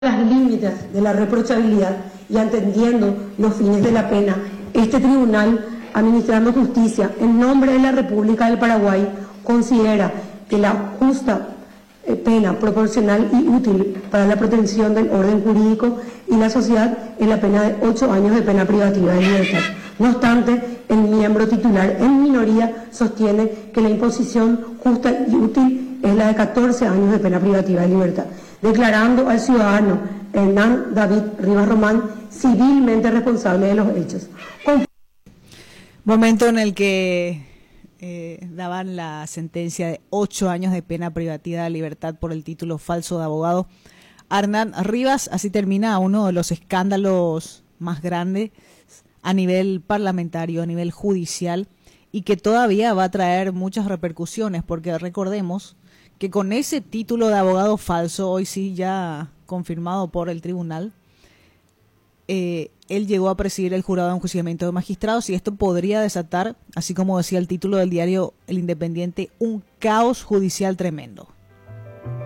Las límites de la reprochabilidad y atendiendo los fines de la pena, este tribunal, administrando justicia en nombre de la República del Paraguay, considera que la justa pena proporcional y útil para la protección del orden jurídico y la sociedad es la pena de 8 años de pena privativa de libertad. No obstante, el miembro titular en minoría sostiene que la imposición justa y útil es la de 14 años de pena privativa de libertad, declarando al ciudadano Hernán David Rivas Román civilmente responsable de los hechos. Momento en el que daban la sentencia de 8 años de pena privativa de libertad por el título falso de abogado a Hernán Rivas. Así termina uno de los escándalos más grandes a nivel parlamentario, a nivel judicial, y que todavía va a traer muchas repercusiones, porque recordemos que con ese título de abogado falso, hoy sí ya confirmado por el tribunal, él llegó a presidir el jurado de enjuiciamiento de magistrados, y esto podría desatar, así como decía el título del diario El Independiente, un caos judicial tremendo.